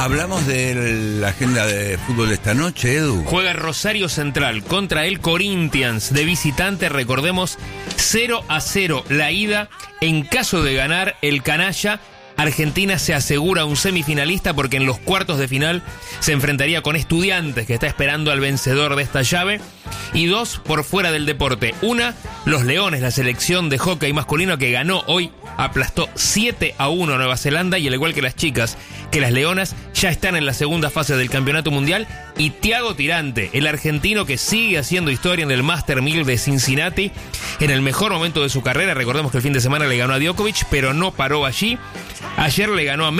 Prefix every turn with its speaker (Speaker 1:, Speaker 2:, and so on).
Speaker 1: Hablamos de la agenda de fútbol de esta noche, Edu.
Speaker 2: Juega Rosario Central contra el Corinthians de visitante, recordemos, 0-0 la ida. En caso de ganar el canalla, Argentina se asegura un semifinalista porque en los cuartos de final se enfrentaría con Estudiantes, que está esperando al vencedor de esta llave. Y dos, por fuera del deporte. Una, los Leones, la selección de hockey masculino que ganó hoy, aplastó 7-1 a Nueva Zelanda, y al igual que las chicas, que las Leonas ya están en la segunda fase del Campeonato Mundial. Y Thiago Tirante, el argentino que sigue haciendo historia en el Master 1000 de Cincinnati, en el mejor momento de su carrera. Recordemos que el fin de semana le ganó a Djokovic, pero no paró allí. Ayer le ganó a